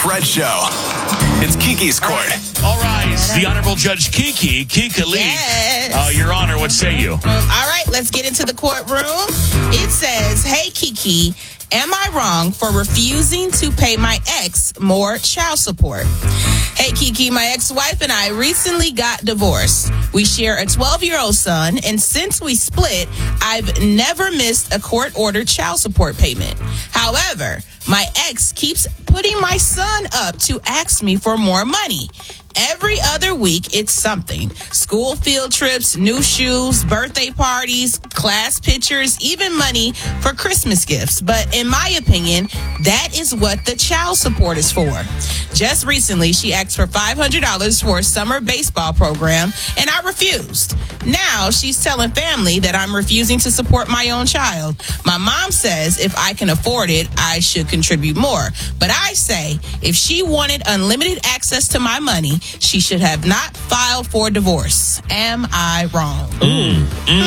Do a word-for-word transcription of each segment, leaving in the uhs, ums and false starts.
Fred Show. It's Kiki's Court. All rise. The Honorable Judge Kiki, Kika Lee. Yes. Uh, Your Honor, what say you? All right, let's get into the courtroom. It says, hey, Kiki, am I wrong for refusing to pay my ex more child support? Hey, Kiki, my ex-wife and I recently got divorced. We share a twelve-year-old son, and since we split, I've never missed a court-ordered child support payment. However, my ex keeps putting my son up to ask me for more money. Every other week, it's something. School field trips, new shoes, birthday parties, class pictures, even money for Christmas gifts. But in my opinion, that is what the child support is for. Just recently, she asked for five hundred dollars for a summer baseball program, and I refused. Now, she's telling family that I'm refusing to support my own child. My mom says if I can afford it, I should contribute more. But I say if she wanted unlimited access to my money, she should have not filed for divorce. Am I wrong? Mm,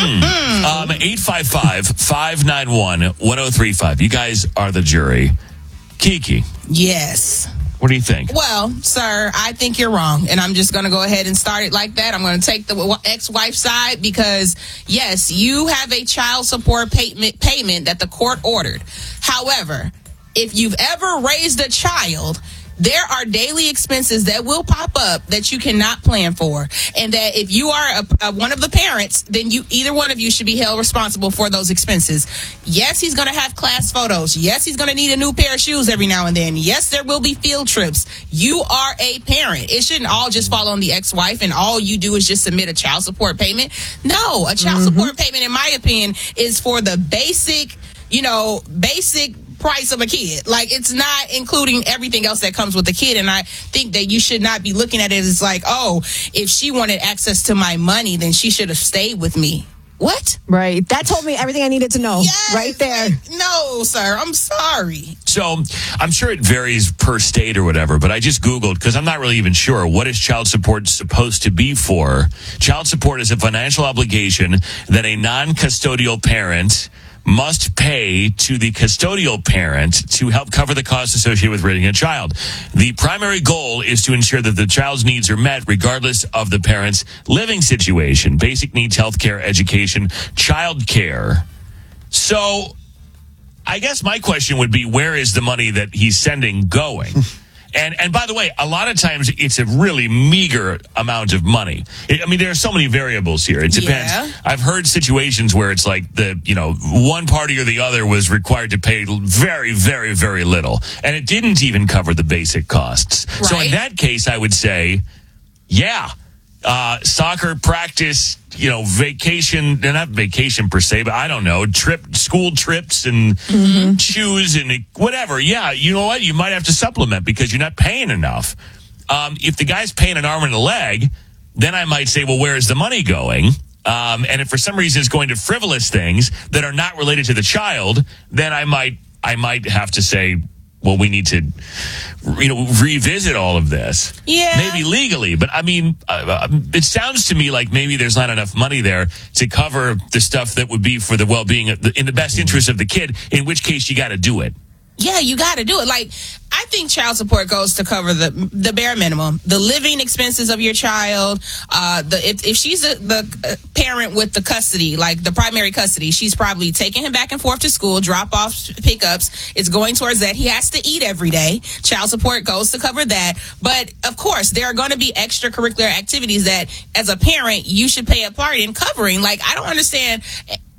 mm. Um, eight five five, five nine one, one oh three five. You guys are the jury. Kiki. Yes. What do you think? Well, sir, I think you're wrong. And I'm just going to go ahead and start it like that. I'm going to take the ex-wife side because, yes, you have a child support payment, payment that the court ordered. However, if you've ever raised a child, there are daily expenses that will pop up that you cannot plan for. And that if you are a, a, one of the parents, then you either one of you should be held responsible for those expenses. Yes, he's going to have class photos. Yes, he's going to need a new pair of shoes every now and then. Yes, there will be field trips. You are a parent. It shouldn't all just fall on the ex-wife and all you do is just submit a child support payment. No, a child mm-hmm. support payment, in my opinion, is for the basic, you know, basic price of a kid. Like, it's not including everything else that comes with the kid. And I think that you should not be looking at it as like, oh, if she wanted access to my money, then she should have stayed with me. What? Right. That told me everything I needed to know. Yes, right there. No, sir. I'm sorry. So I'm sure it varies per state or whatever, but I just Googled because I'm not really even sure what is child support supposed to be for. Child support is a financial obligation that a non-custodial parent must pay to the custodial parent to help cover the costs associated with raising a child. The primary goal is to ensure that the child's needs are met regardless of the parent's living situation, basic needs, healthcare, education, childcare. So I guess my question would be, where is the money that he's sending going? And and by the way, a lot of times it's a really meager amount of money. It, I mean, there are so many variables here. It depends. Yeah. I've heard situations where it's like the, you know, one party or the other was required to pay very, very, very little. And it didn't even cover the basic costs. Right. So in that case, I would say, yeah, uh, soccer practice, you know, vacation, not vacation per se, but I don't know, trip, school trips and mm-hmm. shoes and whatever. Yeah, you know what? You might have to supplement because you're not paying enough. Um, if the guy's paying an arm and a leg, then I might say, well, where is the money going? Um, and if for some reason it's going to frivolous things that are not related to the child, then I might, I might have to say, well, we need to, you know, revisit all of this. Yeah. Maybe legally. But, I mean, uh, it sounds to me like maybe there's not enough money there to cover the stuff that would be for the well-being, of the, in the best interest of the kid, in which case you got to do it. Yeah, you got to do it. Like, I think child support goes to cover the the bare minimum, the living expenses of your child. Uh, the if, if she's a, the parent with the custody, like the primary custody, she's probably taking him back and forth to school, drop offs, pickups. It's going towards that. He has to eat every day. Child support goes to cover that. But of course, there are going to be extracurricular activities that, as a parent, you should play a part in covering. Like, I don't understand.